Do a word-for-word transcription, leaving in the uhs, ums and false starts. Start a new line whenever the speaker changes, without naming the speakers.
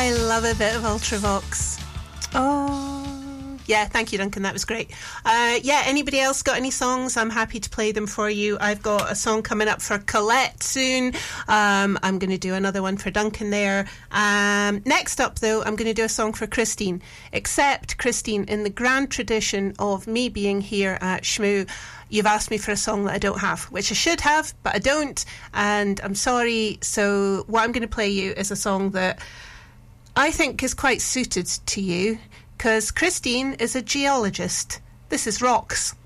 I love a bit of Ultravox. Oh, yeah, thank you, Duncan, that was great. Uh, yeah, anybody else got any songs? I'm happy to play them for you. I've got a song coming up for Colette soon. Um, I'm going to do another one for Duncan there. Um, next up, though, I'm going to do a song for Christine. Except, Christine, in the grand tradition of me being here at Shmoo, you've asked me for a song that I don't have, which I should have, but I don't, and I'm sorry. So what I'm going to play you is a song that I think is quite suited to you, because Christine is a geologist. This is Rocks.